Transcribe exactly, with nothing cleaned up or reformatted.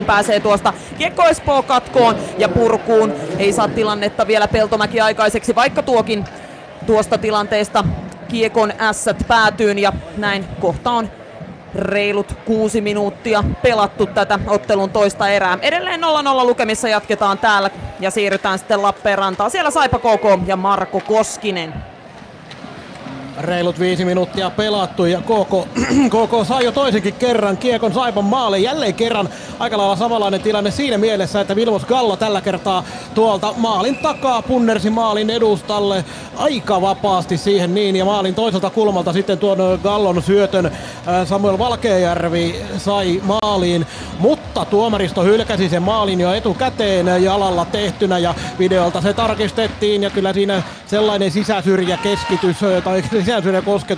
pääsee tuosta Kiekko Espoo katkoon ja purkuun. Ei saa tilannetta vielä Peltomäki aikaiseksi, vaikka tuokin tuosta tilanteesta Kiekon ässät päätyyn ja näin kohta on reilut kuusi minuuttia pelattu tätä ottelun toista erää. Edelleen nolla nolla lukemissa jatketaan täällä ja siirrytään sitten Lappeenrantaan. Siellä Saipa K K ja Marko Koskinen. Reilut viisi minuuttia pelattu ja K K, K K sai jo toisenkin kerran Kiekon Saipan maalle. Jälleen kerran aika lailla samanlainen tilanne siinä mielessä, että Vilmos Gallo tällä kertaa tuolta maalin takaa punnersi maalin edustalle aika vapaasti siihen niin. Ja maalin toiselta kulmalta sitten tuon Gallon syötön Samuel Valkeajärvi sai maaliin. Mutta tuomaristo hylkäsi sen maalin jo etukäteen jalalla tehtynä ja videolta se tarkistettiin. Ja kyllä siinä sellainen sisäsyrjä keskitys tai sisäsyrjä kosketus